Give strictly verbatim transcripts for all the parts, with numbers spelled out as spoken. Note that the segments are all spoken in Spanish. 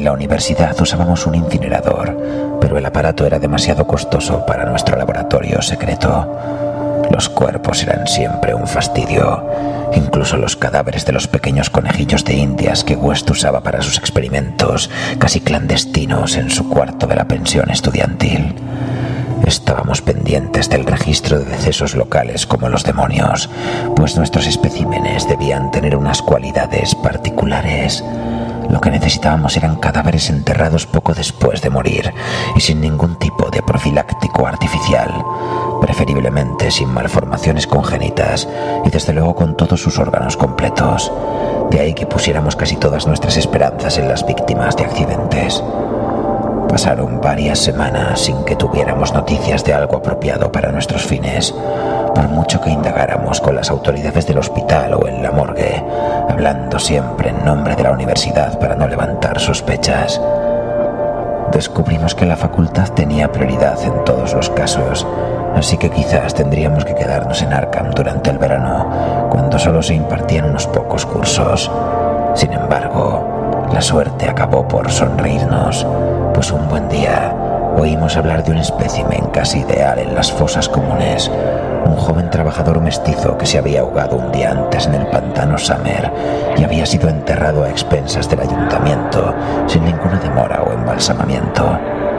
En la universidad usábamos un incinerador, pero el aparato era demasiado costoso para nuestro laboratorio secreto. Los cuerpos eran siempre un fastidio, incluso los cadáveres de los pequeños conejillos de indias que West usaba para sus experimentos casi clandestinos en su cuarto de la pensión estudiantil. Estábamos pendientes del registro de decesos locales como los demonios, pues nuestros especímenes debían tener unas cualidades particulares. Lo que necesitábamos eran cadáveres enterrados poco después de morir y sin ningún tipo de profiláctico artificial, preferiblemente sin malformaciones congénitas y desde luego con todos sus órganos completos. De ahí que pusiéramos casi todas nuestras esperanzas en las víctimas de accidentes. Pasaron varias semanas sin que tuviéramos noticias de algo apropiado para nuestros fines, por mucho que indagáramos con las autoridades del hospital o en la morgue, hablando siempre en nombre de la universidad para no levantar sospechas. Descubrimos que la facultad tenía prioridad en todos los casos, así que quizás tendríamos que quedarnos en Arkham durante el verano, cuando solo se impartían unos pocos cursos. Sin embargo, la suerte acabó por sonreírnos, pues un buen día oímos hablar de un espécimen casi ideal en las fosas comunes, un joven trabajador mestizo que se había ahogado un día antes en el pantano Summer y había sido enterrado a expensas del ayuntamiento sin ninguna demora o embalsamamiento.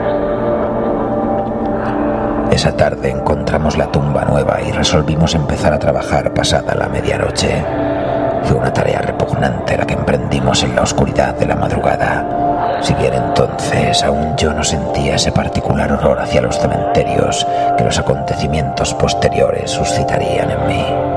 Esa tarde encontramos la tumba nueva y resolvimos empezar a trabajar pasada la medianoche. Fue una tarea repugnante la que emprendimos en la oscuridad de la madrugada. Si bien entonces aún yo no sentía ese particular horror hacia los cementerios que los acontecimientos posteriores suscitarían en mí.